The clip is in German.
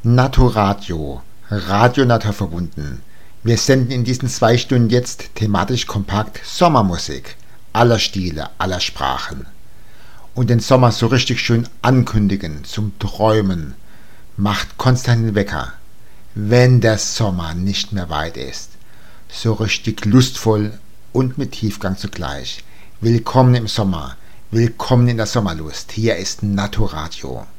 Naturadio, Radio naturverbunden. Wir senden in diesen 2 Stunden jetzt thematisch kompakt Sommermusik, aller Stile, aller Sprachen. Und den Sommer so richtig schön ankündigen, zum Träumen, macht Konstantin Wecker, wenn der Sommer nicht mehr weit ist. So richtig lustvoll und mit Tiefgang zugleich. Willkommen im Sommer, willkommen in der Sommerlust. Hier ist Naturadio.